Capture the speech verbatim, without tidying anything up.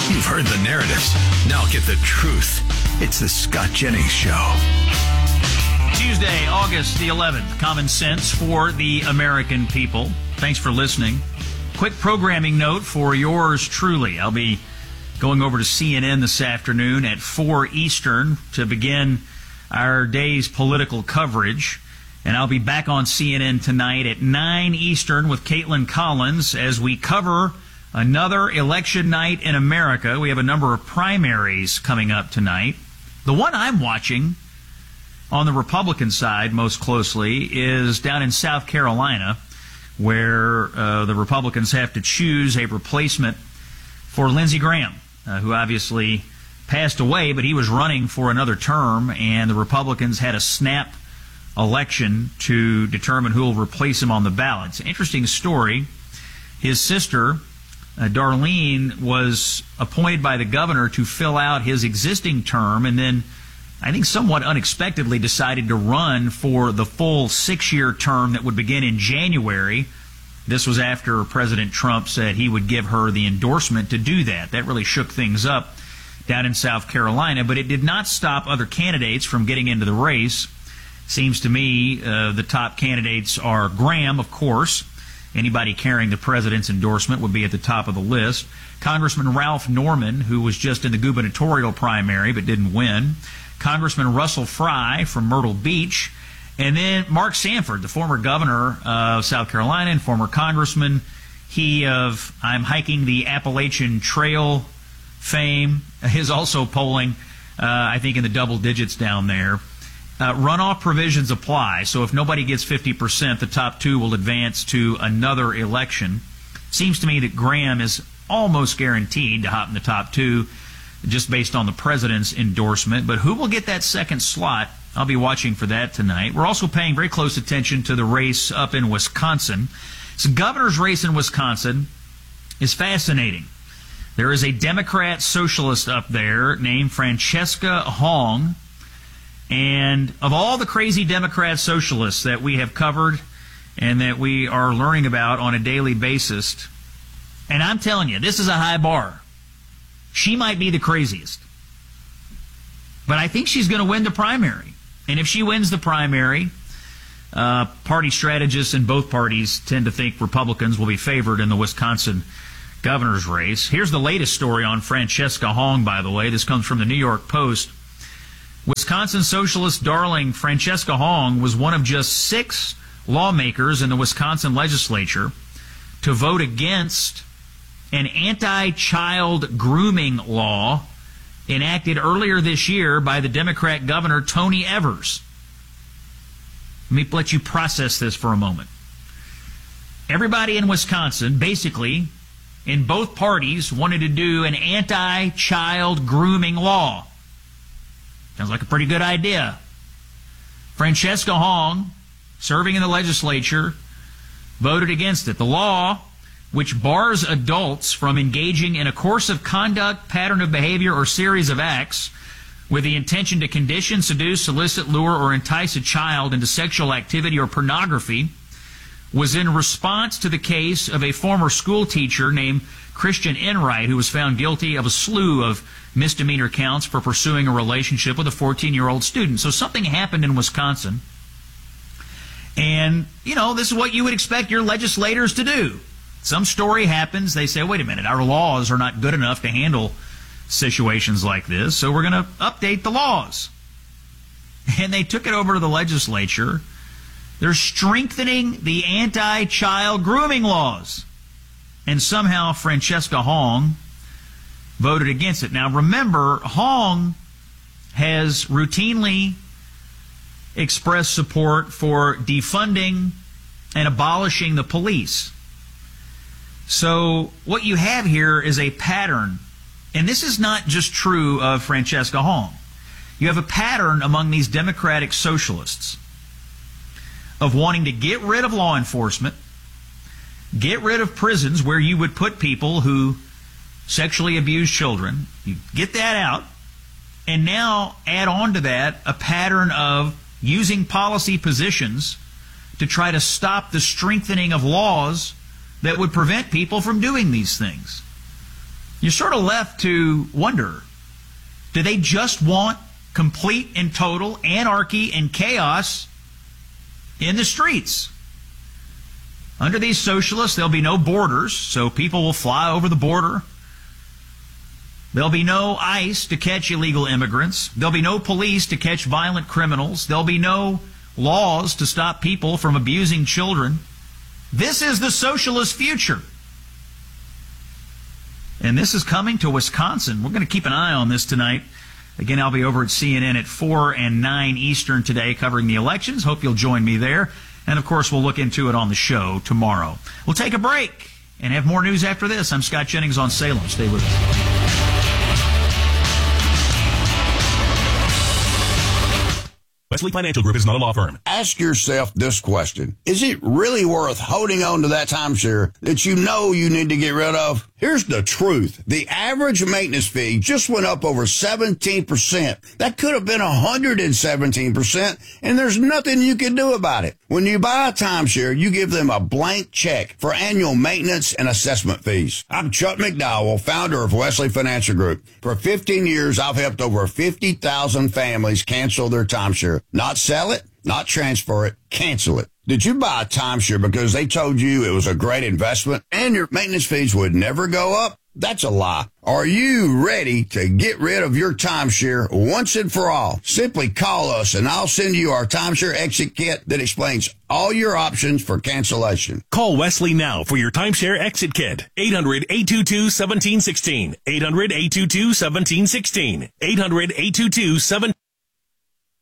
You've heard the narratives. Now get the truth. It's the Scott Jennings Show. Tuesday, August the eleventh. Common sense for the American people. Thanks for listening. Quick programming note for yours truly. I'll be going over to C N N this afternoon at four Eastern to begin our day's political coverage. And I'll be back on C N N tonight at nine Eastern with Caitlin Collins as we cover another election night in America. We have a number of primaries coming up tonight. The one I'm watching on the Republican side most closely is down in South Carolina, where uh, the Republicans have to choose a replacement for Lindsey Graham, uh, who obviously passed away, but he was running for another term, and the Republicans had a snap election to determine who will replace him on the ballot. It's an interesting story. His sister, uh, Darlene, was appointed by the governor to fill out his existing term, and then I think somewhat unexpectedly decided to run for the full six-year term that would begin in January. This was after President Trump said he would give her the endorsement to do that. That really shook things up down in South Carolina, but it did not stop other candidates from getting into the race. Seems to me uh, the top candidates are Graham, of course. Anybody carrying the president's endorsement would be at the top of the list. Congressman Ralph Norman, who was just in the gubernatorial primary but didn't win. Congressman Russell Fry from Myrtle Beach. And then Mark Sanford, the former governor of South Carolina and former congressman. He of I'm Hiking the Appalachian Trail fame is also polling, uh, I think, in the double digits down there. Uh, runoff provisions apply, so if nobody gets fifty percent, the top two will advance to another election. Seems to me that Graham is almost guaranteed to hop in the top two just based on the president's endorsement, but who will get that second slot? I'll be watching for that tonight. We're also paying very close attention to the race up in Wisconsin. So the governor's race in Wisconsin is fascinating. There is a Democrat socialist up there named Francesca Hong. And of all the crazy Democrat socialists that we have covered and that we are learning about on a daily basis, and I'm telling you, this is a high bar. She might be the craziest. But I think she's going to win the primary. And if she wins the primary, uh, party strategists in both parties tend to think Republicans will be favored in the Wisconsin governor's race. Here's the latest story on Francesca Hong, by the way. This comes from the New York Post. Wisconsin socialist darling Francesca Hong was one of just six lawmakers in the Wisconsin legislature to vote against an anti-child grooming law enacted earlier this year by the Democrat governor Tony Evers. Let me let you process this for a moment. Everybody in Wisconsin, basically, in both parties, wanted to do an anti-child grooming law. Sounds like a pretty good idea. Francesca Hong, serving in the legislature, voted against it. The law, which bars adults from engaging in a course of conduct, pattern of behavior, or series of acts with the intention to condition, seduce, solicit, lure, or entice a child into sexual activity or pornography, was in response to the case of a former school teacher named Christian Enright, who was found guilty of a slew of misdemeanor counts for pursuing a relationship with a fourteen-year-old student. So something happened in Wisconsin. And, you know, this is what you would expect your legislators to do. Some story happens, they say, wait a minute, our laws are not good enough to handle situations like this, so we're going to update the laws. And they took it over to the legislature. They're strengthening the anti-child grooming laws. And somehow Francesca Hong voted against it. Now remember, Hong has routinely expressed support for defunding and abolishing the police. So what you have here is a pattern, and this is not just true of Francesca Hong. You have a pattern among these Democratic socialists of wanting to get rid of law enforcement, get rid of prisons where you would put people who sexually abuse children. You get that out, and now add on to that a pattern of using policy positions to try to stop the strengthening of laws that would prevent people from doing these things. you're sort of left to wonder, do they just want complete and total anarchy and chaos in the streets? Under these socialists, there'll be no borders, so people will fly over the border. There'll be no ICE to catch illegal immigrants. There'll be no police to catch violent criminals. There'll be no laws to stop people from abusing children. This is the socialist future. And this is coming to Wisconsin. We're going to keep an eye on this tonight. Again, I'll be over at C N N at four and nine Eastern today covering the elections. Hope you'll join me there. And, of course, we'll look into it on the show tomorrow. We'll take a break and have more news after this. I'm Scott Jennings on Salem. Stay with us. Wesley Financial Group is not a law firm. Ask yourself this question. Is it really worth holding on to that timeshare that you know you need to get rid of? Here's the truth. The average maintenance fee just went up over seventeen percent. That could have been one hundred seventeen percent, and there's nothing you can do about it. When you buy a timeshare, you give them a blank check for annual maintenance and assessment fees. I'm Chuck McDowell, founder of Wesley Financial Group. For fifteen years, I've helped over fifty thousand families cancel their timeshare. Not sell it, not transfer it, cancel it. Did you buy a timeshare because they told you it was a great investment and your maintenance fees would never go up? That's a lie. Are you ready to get rid of your timeshare once and for all? Simply call us and I'll send you our timeshare exit kit that explains all your options for cancellation. Call Wesley now for your timeshare exit kit. eight hundred, eight two two, one seven one six. eight hundred, eight two two, one seven one six. eight hundred, eight two two, one seven